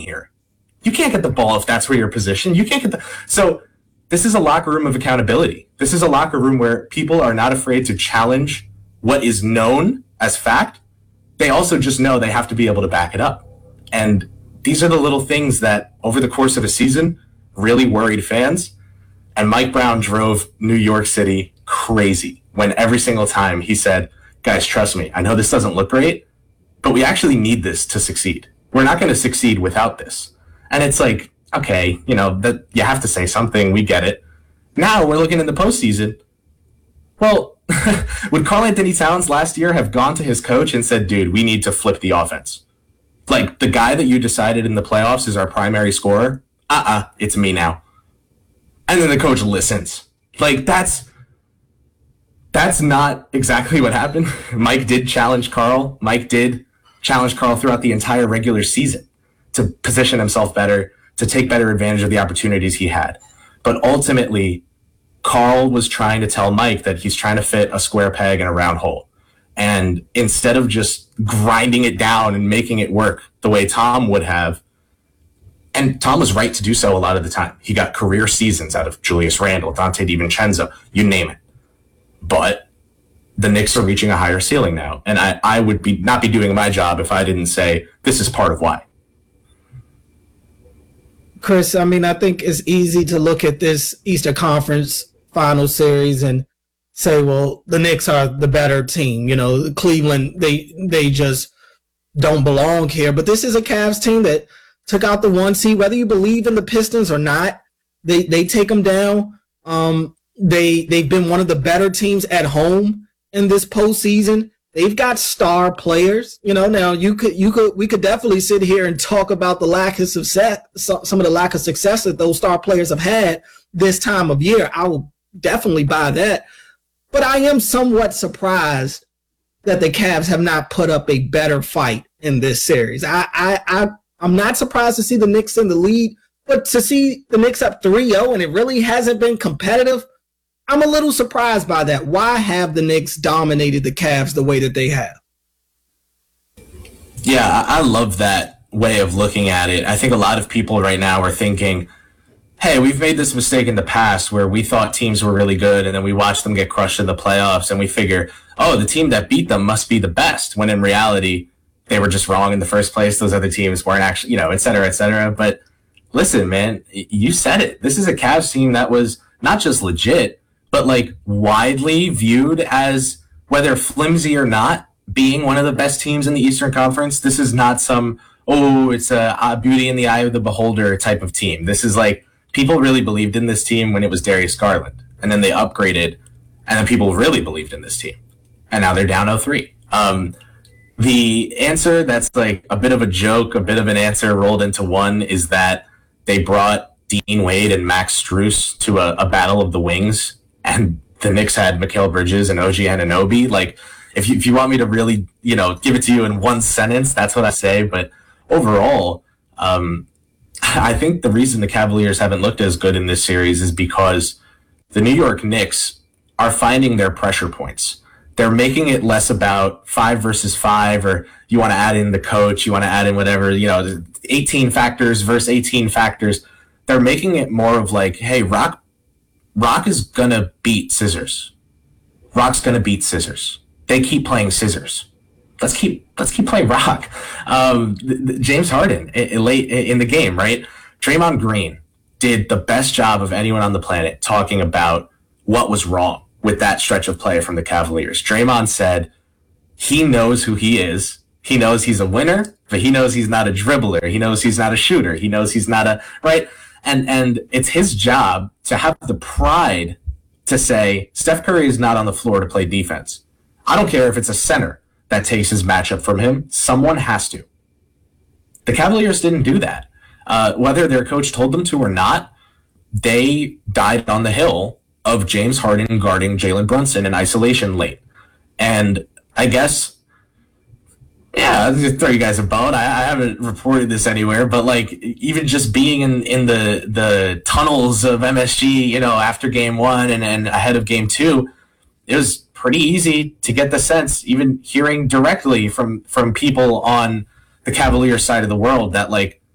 here. You can't get the ball if that's where you're positioned. You can't get the so. This is a locker room of accountability. This is a locker room where people are not afraid to challenge what is known as fact. They also just know they have to be able to back it up. And these are the little things that over the course of a season really worried fans. And Mike Brown drove New York City crazy when every single time he said, guys, trust me, I know this doesn't look great, but we actually need this to succeed. We're not going to succeed without this. And it's like, okay, that you have to say something. We get it. Now we're looking in the postseason. Well, would Karl-Anthony Towns last year have gone to his coach and said, dude, we need to flip the offense? Like, the guy that you decided in the playoffs is our primary scorer? It's me now. And then the coach listens. Like, that's not exactly what happened. Mike did challenge Karl. Mike did challenge Karl throughout the entire regular season to position himself better, to take better advantage of the opportunities he had. But ultimately, Karl was trying to tell Mike that he's trying to fit a square peg in a round hole. And instead of just grinding it down and making it work the way Tom would have, and Tom was right to do so a lot of the time. He got career seasons out of Julius Randle, Dante DiVincenzo, you name it. But the Knicks are reaching a higher ceiling now. And I would not be doing my job if I didn't say this is part of why. Chris, I mean, I think it's easy to look at this Eastern Conference Final Series and say, well, the Knicks are the better team. Cleveland, they just don't belong here. But this is a Cavs team that took out the 1 seed. Whether you believe in the Pistons or not, they take them down. They've been one of the better teams at home in this postseason. They've got star players, now we could definitely sit here and talk about the lack of success, some of the lack of success that those star players have had this time of year. I will definitely buy that. But I am somewhat surprised that the Cavs have not put up a better fight in this series. I'm not surprised to see the Knicks in the lead, but to see the Knicks up 3-0 and it really hasn't been competitive, I'm a little surprised by that. Why have the Knicks dominated the Cavs the way that they have? Yeah, I love that way of looking at it. I think a lot of people right now are thinking, hey, we've made this mistake in the past where we thought teams were really good and then we watched them get crushed in the playoffs and we figure, oh, the team that beat them must be the best, when in reality, they were just wrong in the first place. Those other teams weren't actually, et cetera, et cetera. But listen, man, you said it. This is a Cavs team that was not just legit, but like widely viewed as, whether flimsy or not, being one of the best teams in the Eastern Conference. This is not some, it's a beauty in the eye of the beholder type of team. This is like, people really believed in this team when it was Darius Garland, and then they upgraded, and then people really believed in this team, and now they're down 0-3. The answer that's like a bit of a joke, a bit of an answer rolled into one, is that they brought Dean Wade and Max Strus to a battle of the wings, and the Knicks had Mikal Bridges and OG Anunoby. Like, if you want me to really, give it to you in one sentence, that's what I say. But overall, I think the reason the Cavaliers haven't looked as good in this series is because the New York Knicks are finding their pressure points. They're making it less about 5 versus 5, or you want to add in the coach, you want to add in whatever, 18 factors versus 18 factors. They're making it more of like, hey, Rock is going to beat Scissors. Rock's going to beat Scissors. They keep playing Scissors. Let's keep playing Rock. James Harden, late in the game, right? Draymond Green did the best job of anyone on the planet talking about what was wrong with that stretch of play from the Cavaliers. Draymond said he knows who he is. He knows he's a winner, but he knows he's not a dribbler. He knows he's not a shooter. He knows he's not a, right? And it's his job to have the pride to say, Steph Curry is not on the floor to play defense. I don't care if it's a center that takes his matchup from him. Someone has to. The Cavaliers didn't do that. Whether their coach told them to or not, they died on the hill of James Harden guarding Jalen Brunson in isolation late. And I guess, I'll just throw you guys a bone. I haven't reported this anywhere, but like, even just being in the tunnels of MSG, after game 1 and ahead of game 2, it was pretty easy to get the sense, even hearing directly from people on the Cavaliers side of the world, that like